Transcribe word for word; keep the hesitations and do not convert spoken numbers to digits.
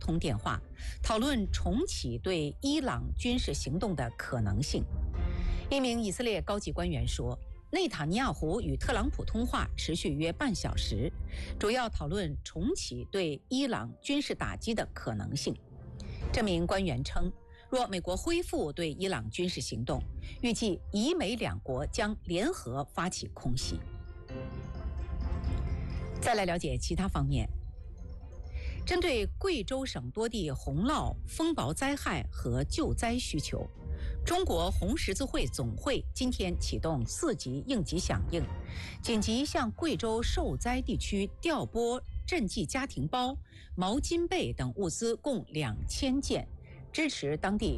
通电话，讨论重启对伊朗军事行动的可能性。一名以色列高级官员说，内塔尼亚胡与特朗普通话持续约半小时，主要讨论重启对伊朗军事打击的可能性。这名官员称，若美国恢复对伊朗军事行动，预计以美两国将联合发起空袭。再来了解其他方面。针对贵州省多地洪涝、风雹灾害和救灾需求，中国红十字会总会今天启动四级应急响应，紧急向贵州受灾地区调拨赈济家庭包、毛巾被等物资共两千件，支持当地